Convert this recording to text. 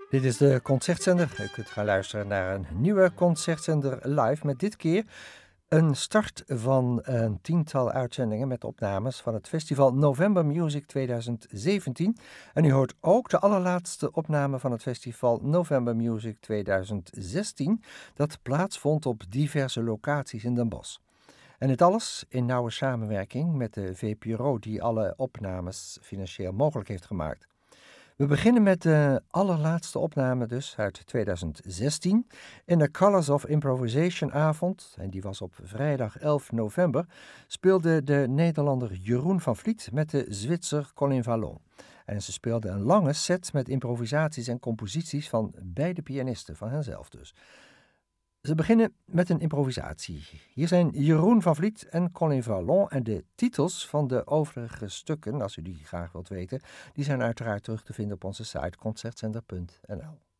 Dit is de Concertzender. U kunt gaan luisteren naar een nieuwe Concertzender live met dit keer een start van een tiental uitzendingen met opnames van het festival November Music 2017. En u hoort ook de allerlaatste opname van het festival November Music 2016, dat plaatsvond op diverse locaties in Den Bosch. En dit alles in nauwe samenwerking met de VPRO, die alle opnames financieel mogelijk heeft gemaakt. We beginnen met de allerlaatste opname dus uit 2016 in de Colors of Improvisation avond, en die was op vrijdag 11 november, speelde de Nederlander Jeroen van Vliet met de Zwitser Colin Vallon. En ze speelden een lange set met improvisaties en composities van beide pianisten, van henzelf dus. Ze beginnen met een improvisatie. Hier zijn Jeroen van Vliet en Colin Vallon en de titels van de overige stukken, als u die graag wilt weten, die zijn uiteraard terug te vinden op onze site concertzender.nl.